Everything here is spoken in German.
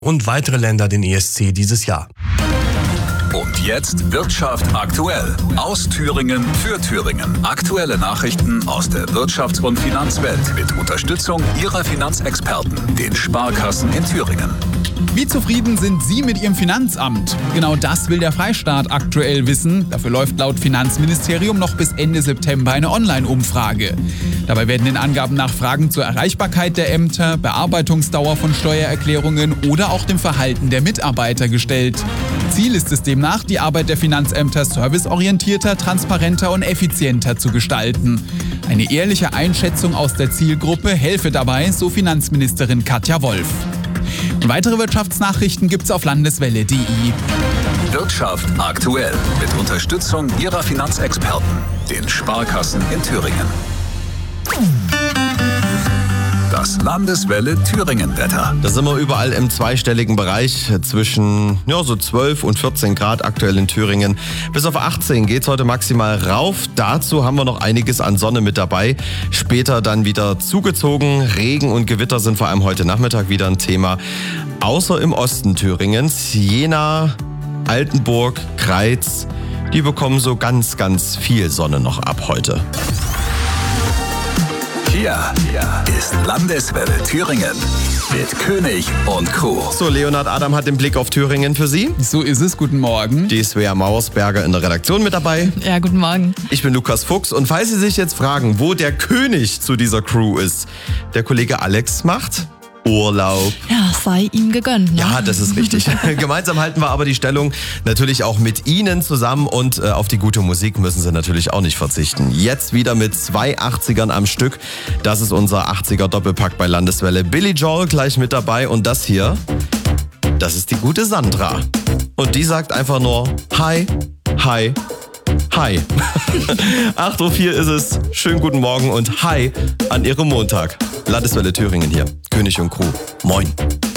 und weitere Länder den ESC dieses Jahr. Und jetzt Wirtschaft aktuell. Aus Thüringen für Thüringen. Aktuelle Nachrichten aus der Wirtschafts- und Finanzwelt mit Unterstützung Ihrer Finanzexperten, den Sparkassen in Thüringen. Wie zufrieden sind Sie mit Ihrem Finanzamt? Genau das will der Freistaat aktuell wissen. Dafür läuft laut Finanzministerium noch bis Ende September eine Online-Umfrage. Dabei werden in Angaben nach Fragen zur Erreichbarkeit der Ämter, Bearbeitungsdauer von Steuererklärungen oder auch dem Verhalten der Mitarbeiter gestellt. Ziel ist es demnach, die Arbeit der Finanzämter serviceorientierter, transparenter und effizienter zu gestalten. Eine ehrliche Einschätzung aus der Zielgruppe helfe dabei, so Finanzministerin Katja Wolf. Und weitere Wirtschaftsnachrichten gibt's auf landeswelle.de. Wirtschaft aktuell mit Unterstützung Ihrer Finanzexperten, den Sparkassen in Thüringen. Das Landeswelle Thüringen-Wetter. Da sind wir überall im zweistelligen Bereich zwischen so 12 und 14 Grad aktuell in Thüringen. Bis auf 18 geht's heute maximal rauf. Dazu haben wir noch einiges an Sonne mit dabei. Später dann wieder zugezogen. Regen und Gewitter sind vor allem heute Nachmittag wieder ein Thema. Außer im Osten Thüringens. Jena, Altenburg, Kreiz, die bekommen so ganz, ganz viel Sonne noch ab heute. Hier ist Landeswelle Thüringen mit König und Co. So, Leonhard Adam hat den Blick auf Thüringen für Sie. So ist es, guten Morgen. Die Svea Mauersberger in der Redaktion mit dabei. Ja, guten Morgen. Ich bin Lukas Fuchs und falls Sie sich jetzt fragen, wo der König zu dieser Crew ist, der Kollege Alex macht Urlaub. Ja, sei ihm gegönnt. Ne? Ja, das ist richtig. Gemeinsam halten wir aber die Stellung natürlich auch mit Ihnen zusammen und auf die gute Musik müssen Sie natürlich auch nicht verzichten. Jetzt wieder mit 2 80ern am Stück. Das ist unser 80er Doppelpack bei Landeswelle. Billy Joel gleich mit dabei und das hier, das ist die gute Sandra. Und die sagt einfach nur Hi, Hi, Hi. 8.04 Uhr ist es. Schönen guten Morgen und Hi an Ihrem Montag. Landeswelle Thüringen hier. König und Crew. Moin.